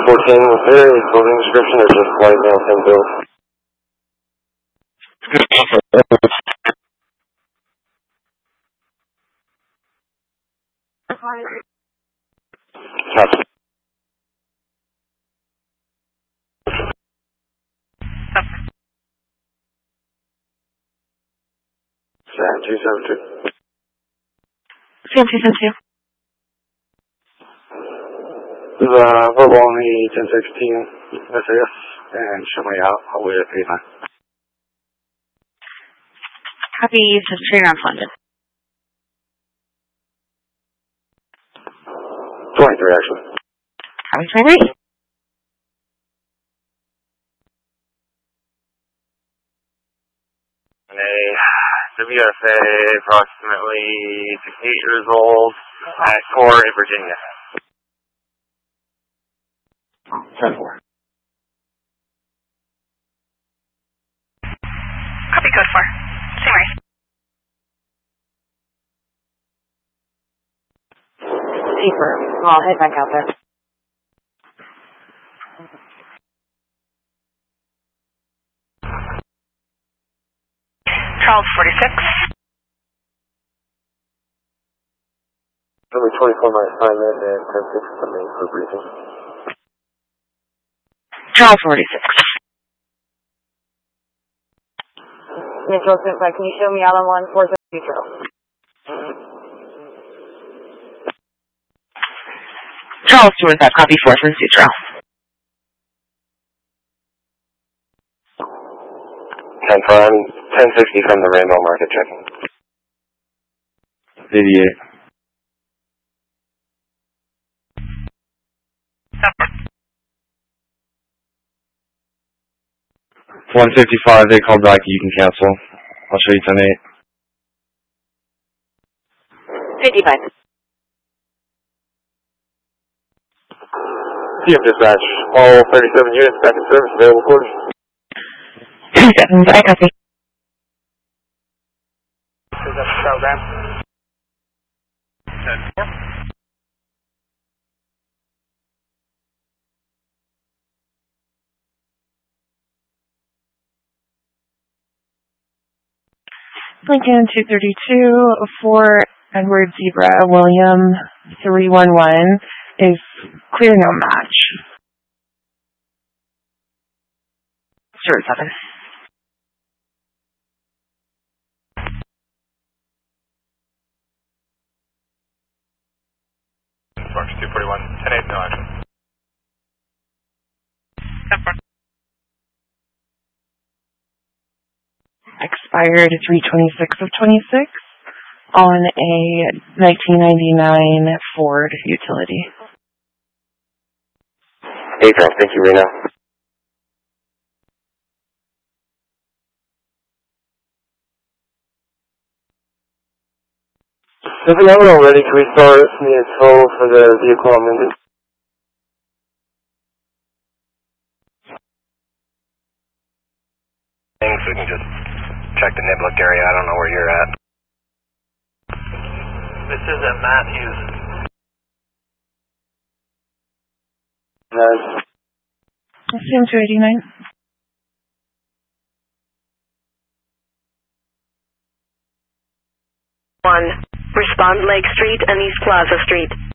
there any clothing description or just white male thin build? Copy. 272. CM272. This is verbal on the 1016 SAS and show me out. I'll wait at 39. Copy, just train around London. 23 actually. Copy, 23. WFA, approximately 68 years old, at Core in Virginia. 10-4. Copy, code 4. Sorry. Deeper. I'll head back out there. Charles 46. Only 24 my assignment and 10-6 something for briefing. Charles 46. Metro, can you show me out on 147 Metro? Charles 45, copy 4 from Sutro. 10-4, I'm 1060 from the Randall Market checking. 88. $155, they called back, you can cancel. I'll show you 10-8. 55. CM dispatch, all 37 units back in service, available quarters. 37, I copy. Is that the program? 10-4. Lincoln 232 for Edward Zebra William 311 is clear no match. 07. Fox 241, 10-8, no action. Expired 3/26 of 26 on a 1999 Ford utility. April, thank you, Rena. If we haven't already, can we start me a tow for the vehicle I'm in? Thanks, we can just check the Niblik area. I don't know where you're at. This is at Matthews. Nice. Assume 289. Respond Lake Street and East Plaza Street.